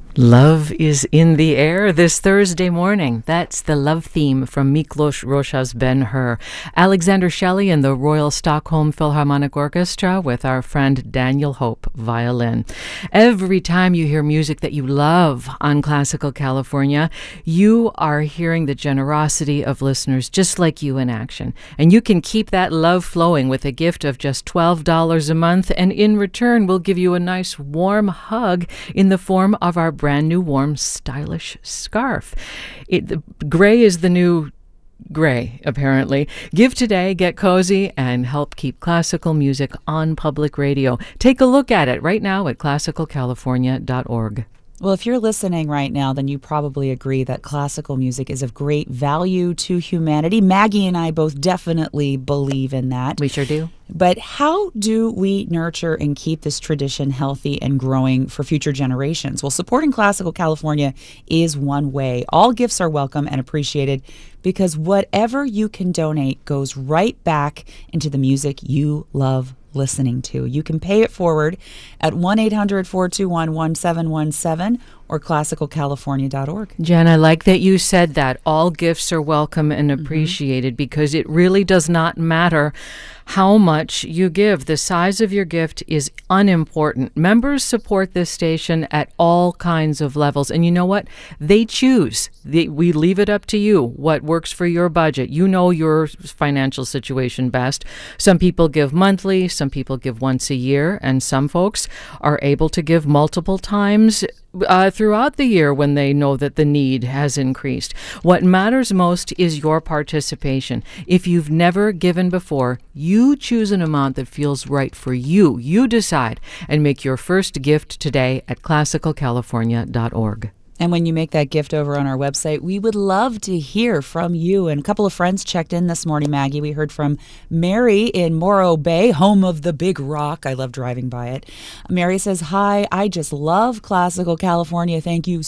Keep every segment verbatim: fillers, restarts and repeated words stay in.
Love is in the air this Thursday morning. That's the love theme from Miklos Rocha's Ben-Hur. Alexander Shelley and the Royal Stockholm Philharmonic Orchestra with our friend Daniel Hope, violin. Every time you hear music that you love on Classical California, you are hearing the generosity of listeners just like you in action. And you can keep that love flowing with a gift of just twelve dollars a month, and in return we'll give you a nice warm hug in the form of our brand new warm stylish scarf. It, the, gray is the new gray, apparently. Give today, get cozy, and help keep classical music on public radio. Take a look at it right now at classical california dot org. Well, if you're listening right now, then you probably agree that classical music is of great value to humanity. Maggie and I both definitely believe in that. We sure do. But how do we nurture and keep this tradition healthy and growing for future generations? Well, supporting Classical California is one way. All gifts are welcome and appreciated because whatever you can donate goes right back into the music you love listening to. You can pay it forward at one eight hundred four two one one seven one seven or classical california dot org. Jen, I like that you said that. All gifts are welcome and appreciated, mm-hmm. because it really does not matter how much you give. The size of your gift is unimportant. Members support this station at all kinds of levels. And you know what? They choose. They, we leave it up to you what works for your budget. You know your financial situation best. Some people give monthly, some people give once a year, and some folks are able to give multiple times Uh, throughout the year when they know that the need has increased. What matters most is your participation. If you've never given before, you choose an amount that feels right for you. You decide and make your first gift today at classical california dot org. And when you make that gift over on our website, we would love to hear from you. And a couple of friends checked in this morning, Maggie. We heard from Mary in Morro Bay, home of the Big Rock. I love driving by it. Mary says, hi, I just love Classical California. Thank you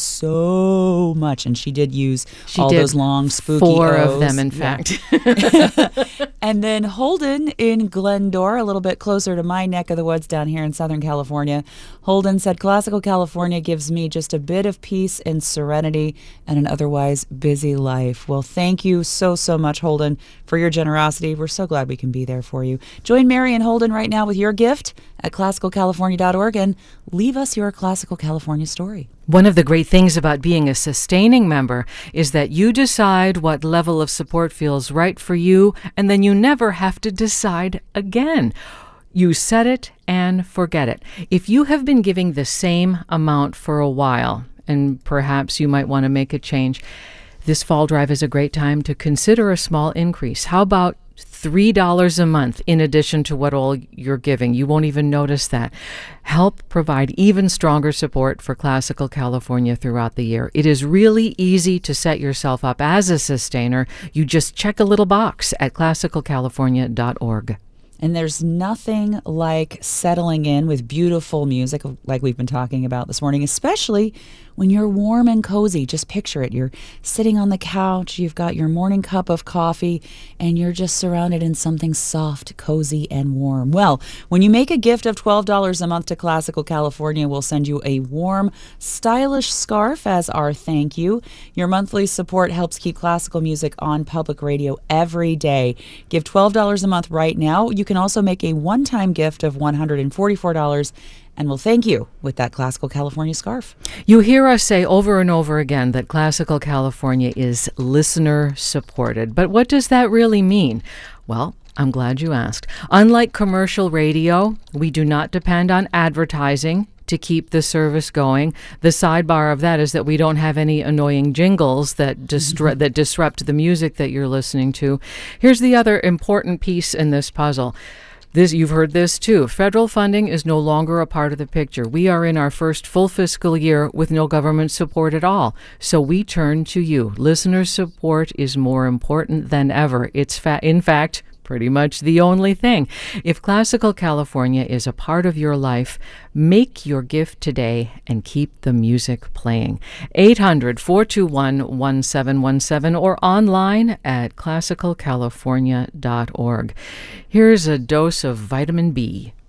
so much. And she did use she all did those long, spooky Four O's. of them, in Yeah. fact. And then Holden in Glendora, a little bit closer to my neck of the woods down here in Southern California. Holden said, Classical California gives me just a bit of peace and serenity and an otherwise busy life. Well, thank you so, so much, Holden, for your generosity. We're so glad we can be there for you. Join Mary and Holden right now with your gift at classical california dot org and leave us your Classical California story. One of the great things about being a sustaining member is that you decide what level of support feels right for you, and then you never have to decide again. You set it and forget it. If you have been giving the same amount for a while, and perhaps you might want to make a change, this fall drive is a great time to consider a small increase. How about three dollars a month in addition to what all you're giving? You won't even notice that. Help provide even stronger support for Classical California throughout the year. It is really easy to set yourself up as a sustainer. You just check a little box at classical california dot org. And there's nothing like settling in with beautiful music like we've been talking about this morning, especially when you're warm and cozy. Just picture it. You're sitting on the couch, you've got your morning cup of coffee, and you're just surrounded in something soft, cozy, and warm. Well, when you make a gift of twelve dollars a month to Classical California, we'll send you a warm, stylish scarf as our thank you. Your monthly support helps keep classical music on public radio every day. Give twelve dollars a month right now. You can also make a one-time gift of one hundred forty-four dollars, and we'll thank you with that Classical California scarf. You hear us say over and over again that Classical California is listener-supported. But what does that really mean? Well, I'm glad you asked. Unlike commercial radio, we do not depend on advertising to keep the service going. The sidebar of that is that we don't have any annoying jingles that disrupt, that disrupt the music that you're listening to. Here's the other important piece in this puzzle. This, you've heard this too. Federal funding is no longer a part of the picture. We are in our first full fiscal year with no government support at all. So we turn to you. Listener support is more important than ever. It's fa- in fact, pretty much the only thing. If Classical California is a part of your life, make your gift today and keep the music playing. eight hundred four two one one seven one seven or online at classical california dot org. Here's a dose of vitamin B.